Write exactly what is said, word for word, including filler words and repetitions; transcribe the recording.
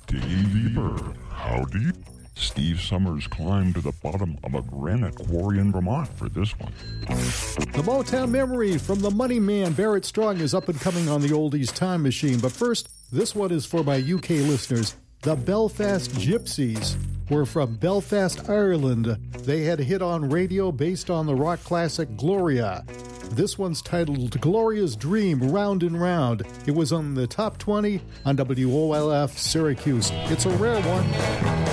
Davy Bird, how deep? Steve Summers climbed to the bottom of a granite quarry in Vermont for this one. The Motown Memory from the Money Man, Barrett Strong, is up and coming on the Oldies Time Machine. But first, this one is for my U K listeners. The Belfast Gypsies were from Belfast, Ireland. They had a hit on radio based on the rock classic Gloria. This one's titled Gloria's Dream, Round and Round. It was on the top twenty on W O L F Syracuse. It's a rare one.